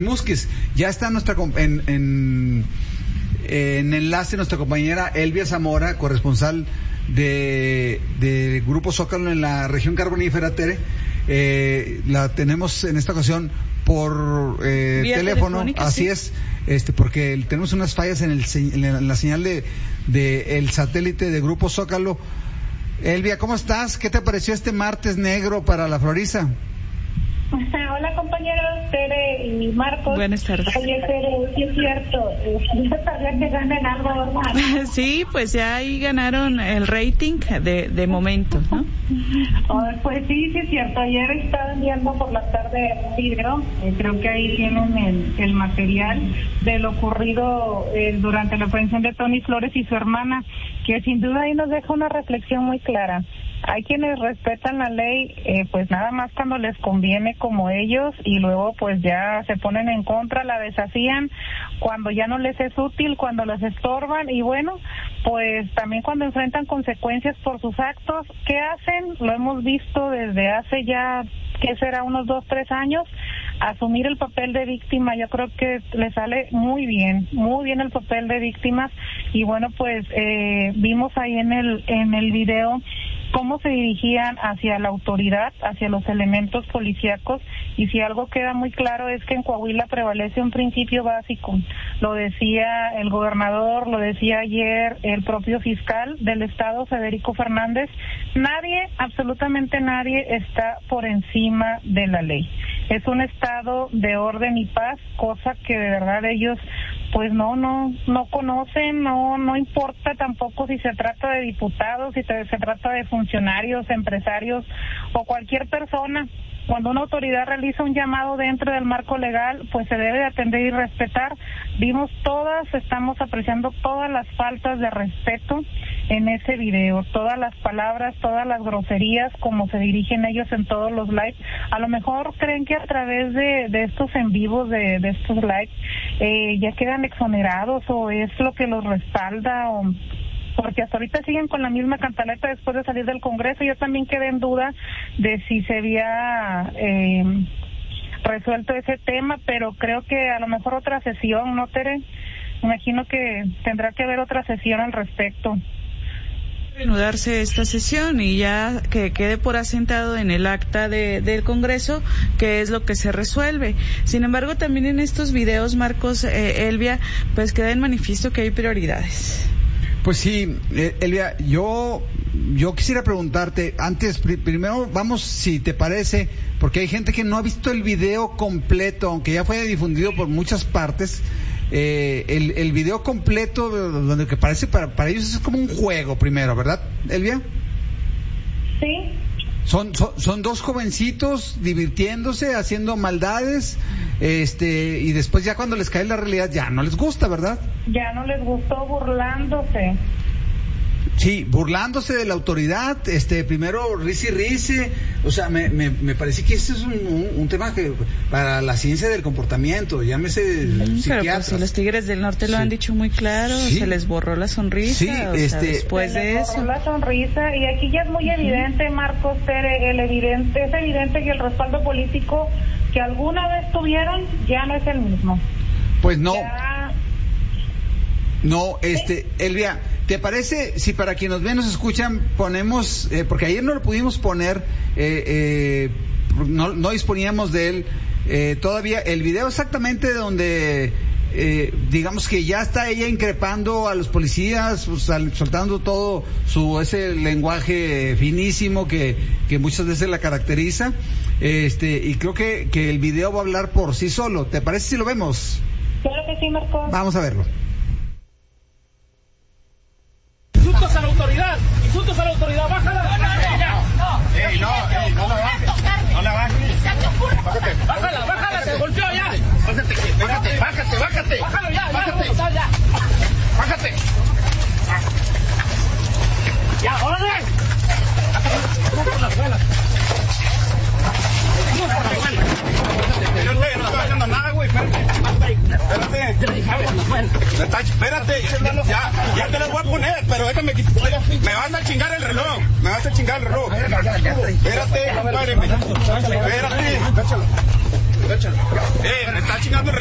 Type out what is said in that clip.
Musquis. Ya está en enlace nuestra compañera Elvia Zamora, corresponsal de Grupo Zócalo en la región carbonífera, Tere. La tenemos en esta ocasión por teléfono, así sí. Es, porque tenemos unas fallas en la señal de el satélite de Grupo Zócalo. Elvia, ¿cómo estás? ¿Qué te pareció este martes negro para la Florista? Hola compañeros, Tere y Marcos. Buenas tardes. Oye, Tere, sí es cierto, yo sabía que ganen algo, ¿verdad? Sí, pues ya ahí ganaron el rating de momento, ¿no? Pues sí es cierto. Ayer estaba viendo por la tarde un video, creo que ahí tienen el material de lo ocurrido durante la aprehensión de Tony Flores y su hermana, que sin duda ahí nos deja una reflexión muy clara. Hay quienes respetan la ley, pues nada más cuando les conviene como ellos, y luego pues ya se ponen en contra, la desafían cuando ya no les es útil, cuando les estorban, y bueno, pues también cuando enfrentan consecuencias por sus actos. ¿Qué hacen? Lo hemos visto desde hace ya, ¿qué será? Unos 2-3 años, asumir el papel de víctima. Yo creo que le sale muy bien el papel de víctimas, y bueno, pues vimos ahí en el video cómo se dirigían hacia la autoridad, hacia los elementos policíacos, y si algo queda muy claro es que en Coahuila prevalece un principio básico. Lo decía el gobernador, lo decía ayer el propio fiscal del estado, Federico Fernández: nadie, absolutamente nadie, está por encima de la ley. Es un estado de orden y paz, cosa que de verdad ellos pues no conocen. No importa tampoco si se trata de diputados, si se trata de funcionarios, empresarios o cualquier persona. Cuando una autoridad realiza un llamado dentro del marco legal, pues se debe de atender y respetar. Estamos apreciando todas las faltas de respeto en ese video, todas las palabras, todas las groserías, como se dirigen ellos en todos los lives. A lo mejor creen que a través de estos en vivos, de estos lives, ya quedan exonerados, o es lo que los respalda, o porque hasta ahorita siguen con la misma cantaleta después de salir del Congreso. Yo también quedé en duda de si se había resuelto ese tema, pero creo que a lo mejor otra sesión, ¿no, Tere? Me imagino que tendrá que haber otra sesión al respecto. Reanudarse esta sesión y ya que quede por asentado en el acta del Congreso qué es lo que se resuelve. Sin embargo, también en estos videos, Marcos, Elvia, pues queda en manifiesto que hay prioridades. Pues sí, Elvia, yo quisiera preguntarte, antes, primero vamos, si te parece, porque hay gente que no ha visto el video completo, aunque ya fue difundido por muchas partes, el video completo, donde que parece para ellos es como un juego primero, ¿verdad, Elvia? Sí. Son dos jovencitos divirtiéndose, haciendo maldades, y después ya cuando les cae la realidad ya no les gusta, ¿verdad? Ya no les gustó, burlándose. Sí, burlándose de la autoridad, primero risi, o sea, me parece que este es un tema que para la ciencia del comportamiento, llámese psiquiatras. Pero pues si los Tigres del Norte lo han dicho muy claro, se les borró la sonrisa, sí, después de eso. Se les borró la sonrisa, y aquí ya es muy evidente, Marcos, Tere, es evidente que el respaldo político que alguna vez tuvieron ya no es el mismo. Pues no. Ya... No, Elvia, ¿te parece si para quienes nos ven, nos escuchan, ponemos, porque ayer no lo pudimos poner, no disponíamos de él, todavía el video exactamente donde, digamos que ya está ella increpando a los policías, pues, soltando todo ese lenguaje finísimo que muchas veces la caracteriza, y creo que el video va a hablar por sí solo. ¿Te parece si lo vemos? Claro que sí, Marcos. Vamos a verlo. Insultos a la autoridad, bájala. No la bajes. Bájala, se golpeó ya. Bájate. Bájalo ya. Bájate. Ya, órale. Por las buenas. Yo no estoy haciendo nada, güey, espérate, ya te las voy a poner, pero déjame que me vas a chingar el reloj, espérate, compadre, espérate, me está chingando el reloj.